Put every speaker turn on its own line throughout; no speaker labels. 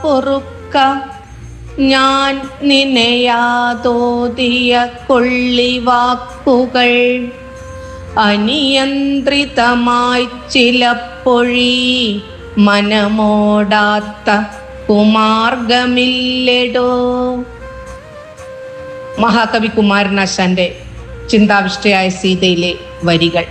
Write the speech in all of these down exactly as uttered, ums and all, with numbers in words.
പൊറുക്ക ഞാൻ നിനയാതോതിയ കൊള്ളിവാക്കുകൾ അനിയന്ത്രിതമായി ചിലപ്പൊഴി മനമോടാത്ത കുമാർഗമില്ലെടോ. മഹാകവി കുമാരനാശാന്റെ ചിന്താവിഷ്ടയായ സീതയിലെ വരികൾ.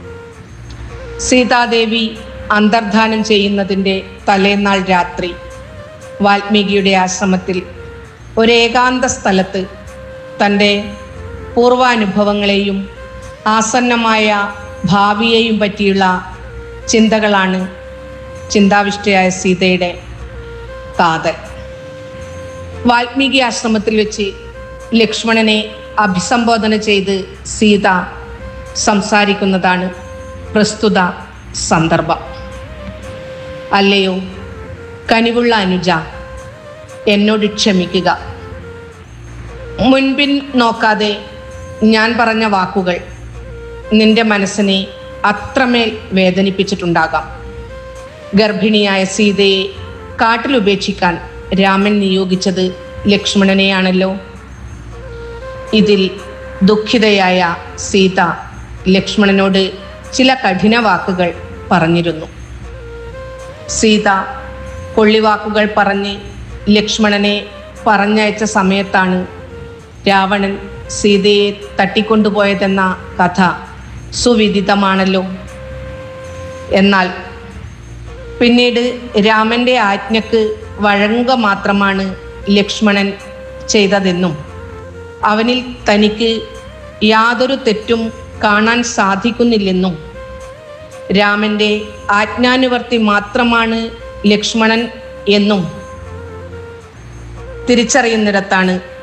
സീതാദേവി അന്തർധാനം ചെയ്യുന്നതിൻ്റെ തലേന്നാൾ രാത്രി വാൽമീകിയുടെ ആശ്രമത്തിൽ ഒരേകാന്ത സ്ഥലത്ത് തൻ്റെ പൂർവാനുഭവങ്ങളെയും ആസന്നമായ ഭാവിയെയും പറ്റിയുള്ള ചിന്തകളാണ് ചിന്താവിഷ്ടയായ സീതയുടെ കാതൽ. വാൽമീകി ആശ്രമത്തിൽ വെച്ച് ലക്ഷ്മണനെ അഭിസംബോധന ചെയ്ത് സീത സംസാരിക്കുന്നതാണ് പ്രസ്തുത സന്ദർഭം. അല്ലയോ കനിവുള്ള അനുജ, എന്നോട് ക്ഷമിക്കുക. മുൻപിൻ നോക്കാതെ ഞാൻ പറഞ്ഞ വാക്കുകൾ നിന്റെ മനസ്സിനെ അത്രമേൽ വേദനിപ്പിച്ചിട്ടുണ്ടാകാം. ഗർഭിണിയായ സീതയെ കാട്ടിലുപേക്ഷിക്കാൻ രാമൻ നിയോഗിച്ചത് ലക്ഷ്മണനെയാണല്ലോ. ഇതിൽ ദുഃഖിതയായ സീത ലക്ഷ്മണനോട് ചില കഠിന വാക്കുകൾ പറഞ്ഞിരുന്നു. സീത കൊള്ളിവാക്കുകൾ പറഞ്ഞ് ലക്ഷ്മണനെ പറഞ്ഞയച്ച സമയത്താണ് രാവണൻ സീതയെ തട്ടിക്കൊണ്ടുപോയതെന്ന കഥ സുവിദിതമാണല്ലോ. എന്നാൽ പിന്നീട് രാമൻ്റെ ആജ്ഞക്ക് വഴങ്ങുക മാത്രമാണ് ലക്ഷ്മണൻ ചെയ്തതെന്നും അവനിൽ തനിക്ക് യാതൊരു തെറ്റും കാണാൻ സാധിക്കുന്നില്ലെന്നും രാമൻ്റെ ആജ്ഞാനുവർത്തി മാത്രമാണ് ലക്ഷ്മണൻ എന്നും തിരിച്ചറിയുന്നിടത്താണ്